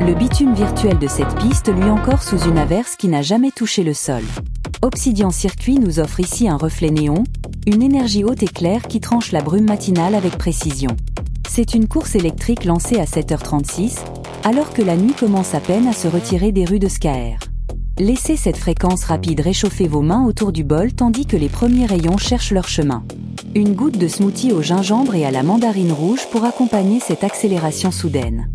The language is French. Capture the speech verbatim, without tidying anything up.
Le bitume virtuel de cette piste luit encore sous une averse qui n'a jamais touché le sol. Obsidian Circuit nous offre ici un reflet néon, une énergie haute et claire qui tranche la brume matinale avec précision. C'est une course électrique lancée à sept heures trente-six, alors que la nuit commence à peine à se retirer des rues de Skaer. Laissez cette fréquence rapide réchauffer vos mains autour du bol tandis que les premiers rayons cherchent leur chemin. Une goutte de smoothie au gingembre et à la mandarine rouge pour accompagner cette accélération soudaine.